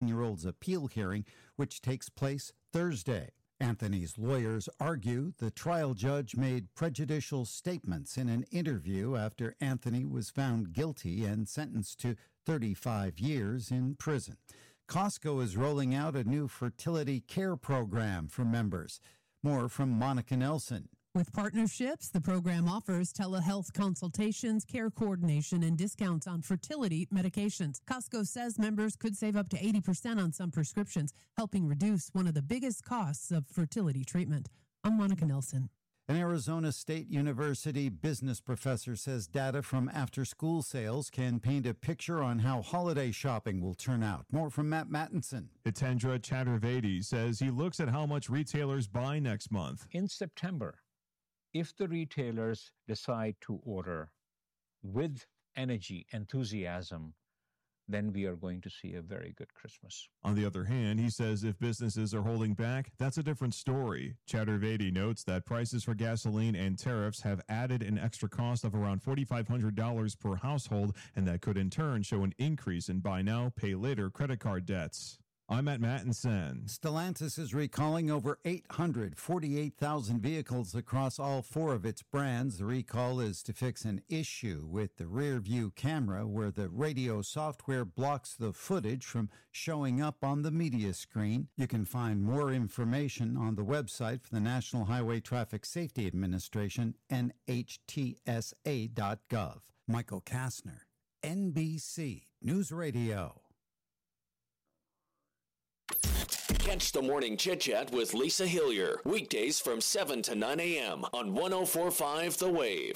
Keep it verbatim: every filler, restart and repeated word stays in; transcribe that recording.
eighteen-year-old's appeal hearing, which takes place Thursday. Anthony's lawyers argue the trial judge made prejudicial statements in an interview after Anthony was found guilty and sentenced to thirty-five years in prison. Costco is rolling out a new fertility care program for members. More from Monica Nelson. With partnerships, the program offers telehealth consultations, care coordination, and discounts on fertility medications. Costco says members could save up to eighty percent on some prescriptions, helping reduce one of the biggest costs of fertility treatment. I'm Monica Nelson. An Arizona State University business professor says data from after-school sales can paint a picture on how holiday shopping will turn out. More from Matt Mattinson. Hitendra Chaturvedi says he looks at how much retailers buy next month. In September, if the retailers decide to order with energy, enthusiasm, then we are going to see a very good Christmas. On the other hand, he says if businesses are holding back, that's a different story. Chaturvedi notes that prices for gasoline and tariffs have added an extra cost of around four thousand five hundred dollars per household, and that could in turn show an increase in buy now, pay later credit card debts. I'm Matt Mattinson. Stellantis is recalling over eight hundred forty-eight thousand vehicles across all four of its brands. The recall is to fix an issue with the rear view camera where the radio software blocks the footage from showing up on the media screen. You can find more information on the website for the National Highway Traffic Safety Administration, N H T S A dot gov. Michael Kastner, N B C News Radio. Catch the Morning Chit Chat with Lisa Hillier, weekdays from seven to nine a.m. on one oh four point five The Wave.